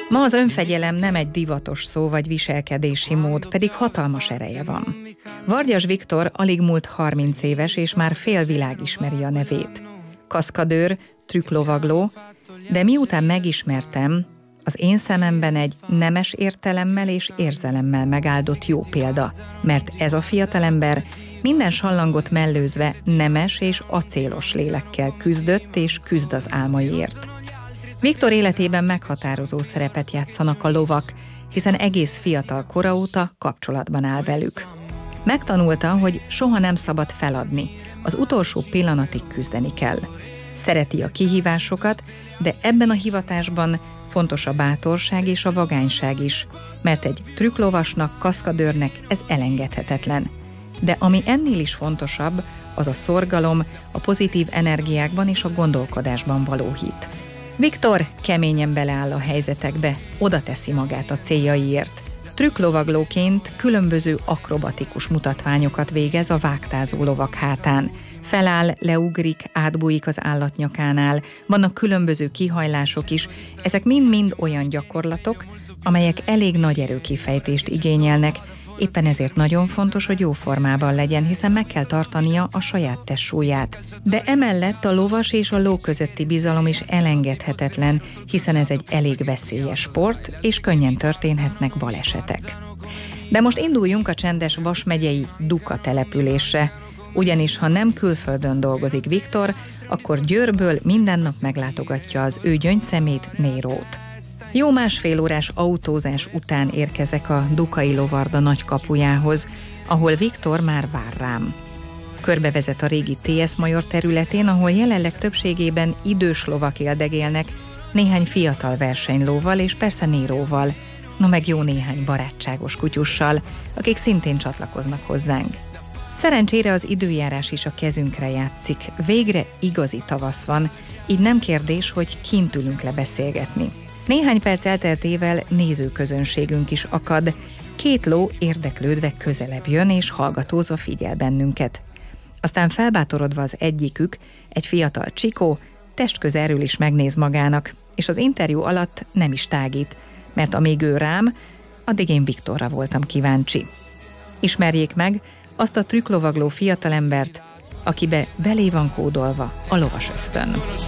Ma az önfegyelem nem egy divatos szó vagy viselkedési mód, pedig hatalmas ereje van. Vargyas Viktor alig múlt 30 éves, és már fél világ ismeri a nevét. Kaszkadőr, trükklovagló, de miután megismertem, az én szememben egy nemes értelemmel és érzelemmel megáldott jó példa, mert ez a fiatalember minden sallangot mellőzve nemes és acélos lélekkel küzdött és küzd az álmaiért. Viktor életében meghatározó szerepet játszanak a lovak, hiszen egész fiatal kora óta kapcsolatban áll velük. Megtanulta, hogy soha nem szabad feladni, az utolsó pillanatig küzdeni kell. Szereti a kihívásokat, de ebben a hivatásban fontos a bátorság és a vagányság is, mert egy trükklovasnak, kaszkadőrnek ez elengedhetetlen. De ami ennél is fontosabb, az a szorgalom, a pozitív energiákban és a gondolkodásban való hit. Viktor keményen beleáll a helyzetekbe, oda teszi magát a céljaiért. Trükklovaglóként különböző akrobatikus mutatványokat végez a vágtázó lovak hátán. Feláll, leugrik, átbújik az állat nyakánál, vannak különböző kihajlások is, ezek mind-mind olyan gyakorlatok, amelyek elég nagy erőkifejtést igényelnek, éppen ezért nagyon fontos, hogy jó formában legyen, hiszen meg kell tartania a saját testsúlyát. De emellett a lovas és a ló közötti bizalom is elengedhetetlen, hiszen ez egy elég veszélyes sport, és könnyen történhetnek balesetek. De most induljunk a csendes Vas megyei Duka településre, ugyanis ha nem külföldön dolgozik Viktor, akkor Győrből minden nap meglátogatja az ő gyöngyszemét, Nérót. Jó másfél órás autózás után érkezek a Dukai Lovarda nagy kapujához, ahol Viktor már vár rám. Körbevezet a régi TS Major területén, ahol jelenleg többségében idős lovak éldegélnek, néhány fiatal versenylóval és persze Néróval, no meg jó néhány barátságos kutyussal, akik szintén csatlakoznak hozzánk. Szerencsére az időjárás is a kezünkre játszik, végre igazi tavasz van, így nem kérdés, hogy kint ülünk le beszélgetni. Néhány perc elteltével nézőközönségünk is akad, két ló érdeklődve közelebb jön és hallgatózva figyel bennünket. Aztán felbátorodva az egyikük, egy fiatal csikó, testközelről is megnéz magának, és az interjú alatt nem is tágít, mert amíg ő rám, addig én Viktorra voltam kíváncsi. Ismerjék meg azt a trükklovagló fiatalembert, akibe belé van kódolva a lovas ösztön.